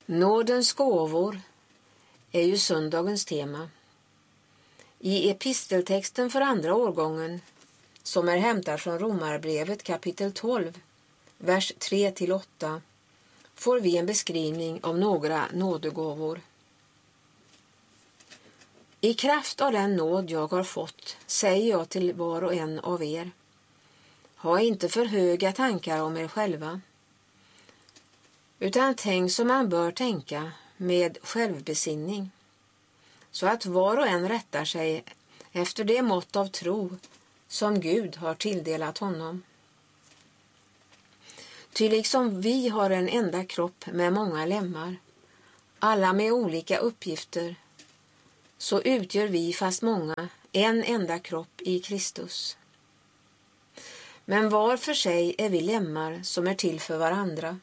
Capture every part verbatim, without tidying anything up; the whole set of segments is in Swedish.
Nådens gåvor är ju söndagens tema. I episteltexten för andra årgången, som är hämtad från Romarbrevet kapitel tolv, vers tre till åtta, får vi en beskrivning av några nådegåvor. I kraft av den nåd jag har fått säger jag till var och en av er: ha inte för höga tankar om er själva, utan tänk som man bör tänka, med självbesinning, så att var och en rättar sig efter det mått av tro som Gud har tilldelat honom. Ty liksom vi har en enda kropp med många lemmar, alla med olika uppgifter, så utgör vi, fast många, en enda kropp i Kristus. Men var för sig är vi lemmar som är till för varandra.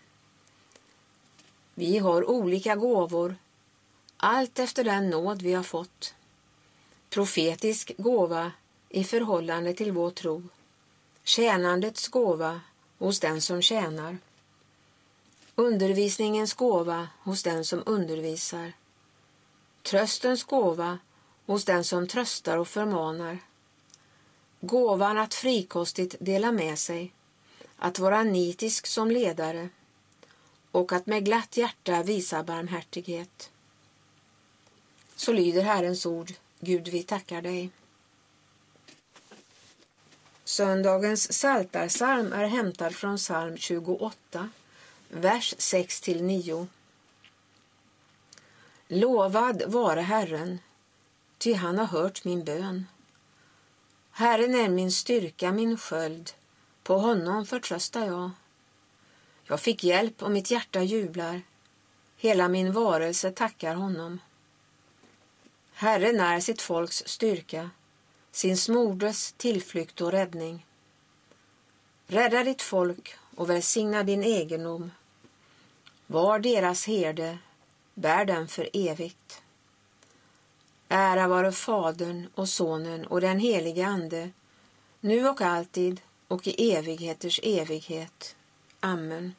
Vi har olika gåvor, allt efter den nåd vi har fått. Profetisk gåva i förhållande till vår tro, tjänandets gåva hos den som tjänar, undervisningens gåva hos den som undervisar, tröstens gåva hos den som tröstar och förmanar, gåvan att frikostigt dela med sig, att vara nitisk som ledare och att med glatt hjärta visa barmhärtighet. Så lyder Herrens ord. Gud, vi tackar dig. Söndagens psaltarpsalm är hämtad från psalm tjugoåtta, vers sex till nio. Lovad vare Herren, ty han har hört min bön. Herren är min styrka, min sköld, på honom förtröstar jag. Jag fick hjälp och mitt hjärta jublar, hela min varelse tackar honom. Herren är sitt folks styrka, sin smordes tillflykt och räddning. Rädda ditt folk och välsigna din egendom. Var deras herde, bär den för evigt. Ära vare Fadern och Sonen och den helige Ande, nu och alltid och i evigheters evighet. Amen.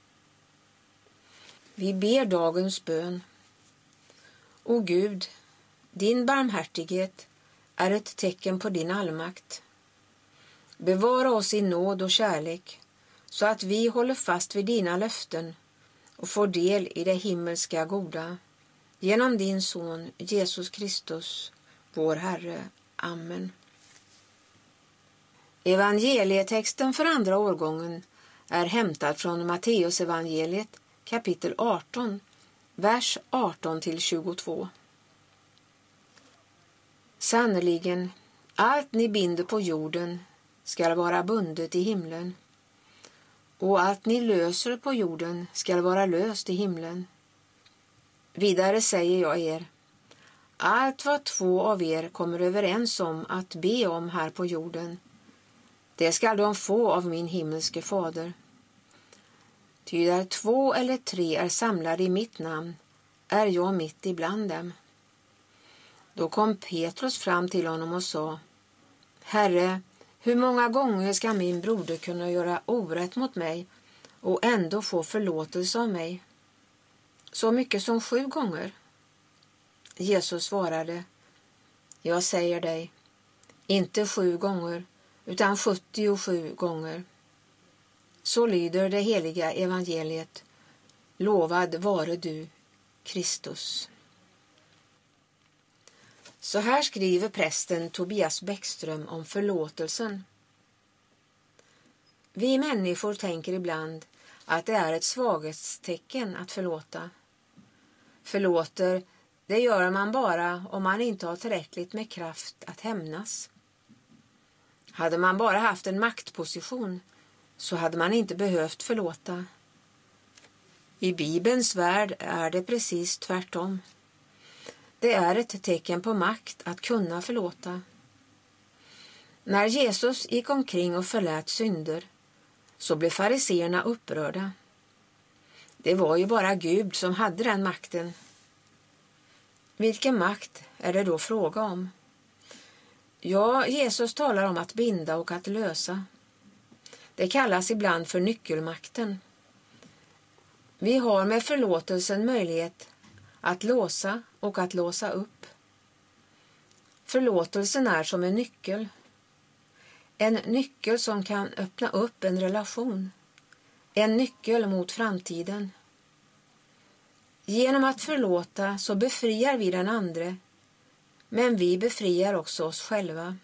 Vi ber dagens bön. O Gud, din barmhärtighet är ett tecken på din allmakt. Bevara oss i nåd och kärlek, så att vi håller fast vid dina löften och får del i det himmelska goda. Genom din son Jesus Kristus, vår Herre. Amen. Evangelietexten för andra årgången är hämtad från Matteus evangeliet kapitel arton, vers arton till tjugotvå. Sannoliken, allt ni binder på jorden skall vara bundet i himlen, och allt ni löser på jorden skall vara löst i himlen. Vidare säger jag er, allt vad två av er kommer överens om att be om här på jorden, det skall de få av min himmelske fader. Ty där två eller tre är samlade i mitt namn, är jag mitt ibland dem. Då kom Petrus fram till honom och sa: Herre, hur många gånger ska min broder kunna göra orätt mot mig och ändå få förlåtelse av mig? Så mycket som sju gånger? Jesus svarade: jag säger dig, inte sju gånger, utan sjuttiosju gånger. Så lyder det heliga evangeliet. Lovad vare du, Kristus. Så här skriver prästen Tobias Bäckström om förlåtelsen. Vi människor tänker ibland att det är ett svaghetstecken att förlåta. Förlåter, det gör man bara om man inte har tillräckligt med kraft att hämnas. Hade man bara haft en maktposition så hade man inte behövt förlåta. I Bibelns värld är det precis tvärtom. Det är ett tecken på makt att kunna förlåta. När Jesus gick omkring och förlät synder så blev fariseerna upprörda. Det var ju bara Gud som hade den makten. Vilken makt är det då fråga om? Ja, Jesus talar om att binda och att lösa. Det kallas ibland för nyckelmakten. Vi har med förlåtelsen möjlighet att låsa och att låsa upp. Förlåtelsen är som en nyckel. En nyckel som kan öppna upp en relation. En nyckel mot framtiden. Genom att förlåta så befriar vi den andre, men vi befriar också oss själva.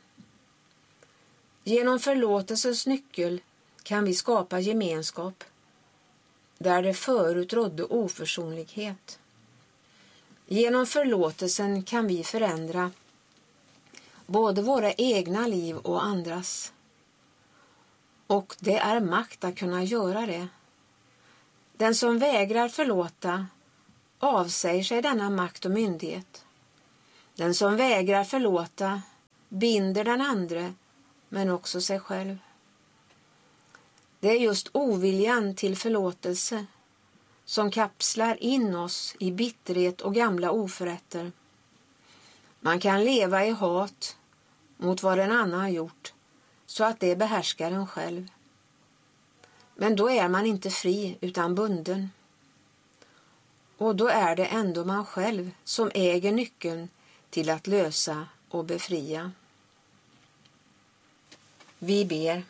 Genom förlåtelsens nyckel kan vi skapa gemenskap, där det förut rådde oförsonlighet. Genom förlåtelsen kan vi förändra både våra egna liv och andras. Och det är makt att kunna göra det. Den som vägrar förlåta avsäger sig denna makt och myndighet. Den som vägrar förlåta binder den andre, men också sig själv. Det är just oviljan till förlåtelse som kapslar in oss i bitterhet och gamla oförrätter. Man kan leva i hat mot vad en annan har gjort, så att det behärskar en själv. Men då är man inte fri utan bunden. Och då är det ändå man själv som äger nyckeln till att lösa och befria. Vi ber.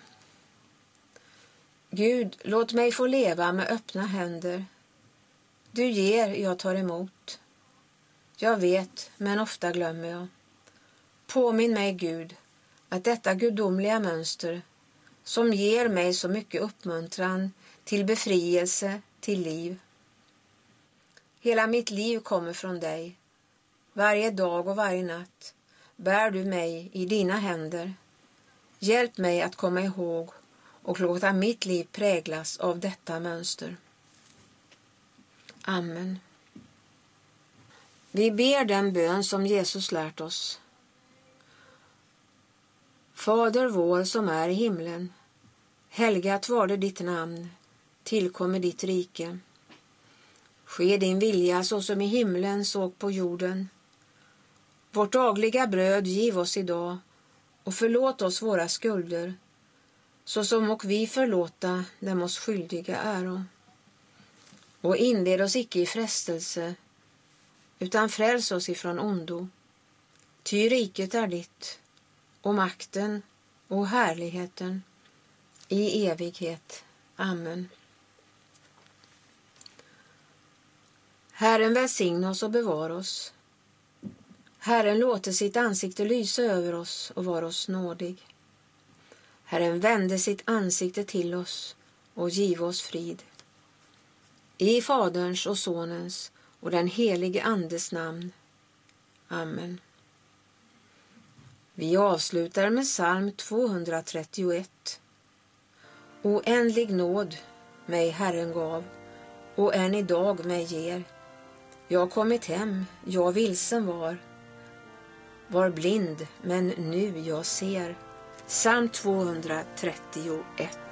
Gud, låt mig få leva med öppna händer. Du ger, jag tar emot. Jag vet, men ofta glömmer jag. Påminn mig, Gud, att detta gudomliga mönster som ger mig så mycket uppmuntran till befrielse, till liv. Hela mitt liv kommer från dig. Varje dag och varje natt bär du mig i dina händer. Hjälp mig att komma ihåg och låta mitt liv präglas av detta mönster. Amen. Vi ber den bön som Jesus lärt oss. Fader vår som är i himlen, helgat varde ditt namn, tillkommer ditt rike. Ske din vilja så som i himlen så på jorden. Vårt dagliga bröd giv oss idag och förlåt oss våra skulder, så som och vi förlåta dem oss skyldiga äro. Och inled oss icke i frestelse, utan fräls oss ifrån ondo. Ty riket är ditt, och makten och härligheten i evighet. Amen. Herren välsigna oss och bevara oss. Herren låter sitt ansikte lysa över oss och vara oss nådig. Herren vände sitt ansikte till oss och giv oss frid. I Faderns och Sonens och den helige Andes namn. Amen. Vi avslutar med psalm tvåhundratrettioett. Oändlig nåd mig Herren gav, och än idag mig ger. Jag kommit hem, jag vilsen var, var blind, men nu jag ser. Psalm tvåhundratrettioett.